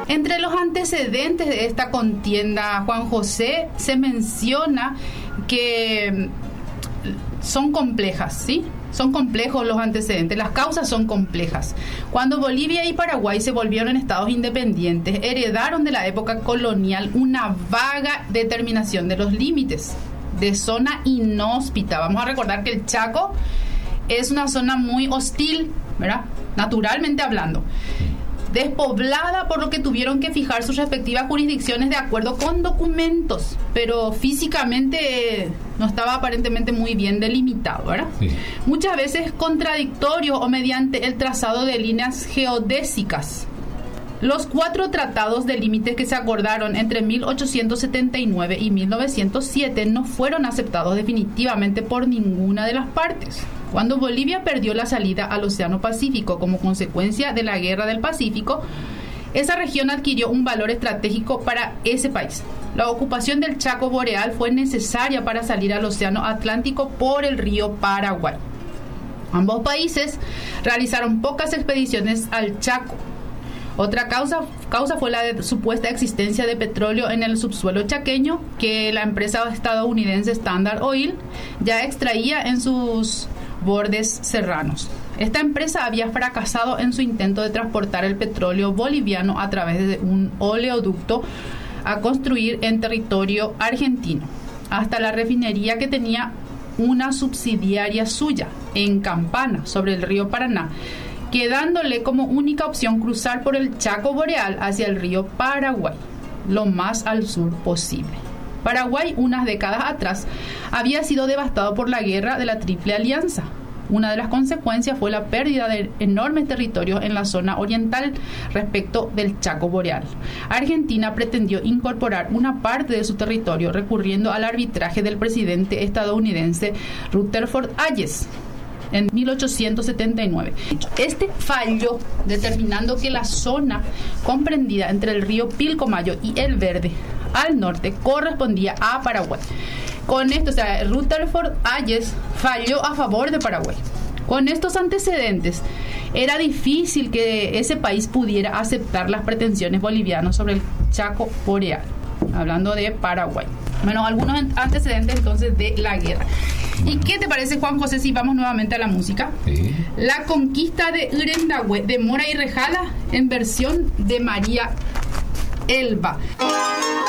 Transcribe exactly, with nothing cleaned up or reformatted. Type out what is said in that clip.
Entre los antecedentes de esta contienda, Juan José, se menciona que son complejas, ¿sí? Son complejos los antecedentes, las causas son complejas. Cuando Bolivia y Paraguay se volvieron estados independientes, heredaron de la época colonial una vaga determinación de los límites de zona inhóspita. Vamos a recordar que el Chaco es una zona muy hostil, ¿verdad? Naturalmente hablando. Despoblada, por lo que tuvieron que fijar sus respectivas jurisdicciones de acuerdo con documentos, pero físicamente eh, no estaba aparentemente muy bien delimitado, ¿verdad? Sí. Muchas veces contradictorio o mediante el trazado de líneas geodésicas. Los cuatro tratados de límites que se acordaron entre mil ochocientos setenta y nueve y mil novecientos siete no fueron aceptados definitivamente por ninguna de las partes. Cuando Bolivia perdió la salida al Océano Pacífico como consecuencia de la Guerra del Pacífico, esa región adquirió un valor estratégico para ese país. La ocupación del Chaco Boreal fue necesaria para salir al Océano Atlántico por el río Paraguay. Ambos países realizaron pocas expediciones al Chaco. Otra causa, causa fue la de supuesta existencia de petróleo en el subsuelo chaqueño, que la empresa estadounidense Standard Oil ya extraía en sus bordes serranos. Esta empresa había fracasado en su intento de transportar el petróleo boliviano a través de un oleoducto a construir en territorio argentino, hasta la refinería que tenía una subsidiaria suya en Campana, sobre el río Paraná, quedándole como única opción cruzar por el Chaco Boreal hacia el río Paraguay, lo más al sur posible. Paraguay, unas décadas atrás, había sido devastado por la guerra de la Triple Alianza. Una de las consecuencias fue la pérdida de enormes territorios en la zona oriental respecto del Chaco Boreal. Argentina pretendió incorporar una parte de su territorio recurriendo al arbitraje del presidente estadounidense Rutherford Hayes en mil ochocientos setenta y nueve. Este falló, determinando que la zona comprendida entre el río Pilcomayo y el Verde al norte correspondía a Paraguay. Con esto, o sea, Rutherford Hayes falló a favor de Paraguay. Con estos antecedentes, era difícil que ese país pudiera aceptar las pretensiones bolivianas sobre el Chaco Boreal, hablando de Paraguay. Bueno, algunos antecedentes entonces de la guerra. ¿Y qué te parece, Juan José, si vamos nuevamente a la música? Sí. La conquista de Urendahue, de Mora y Rejala, en versión de María Elba.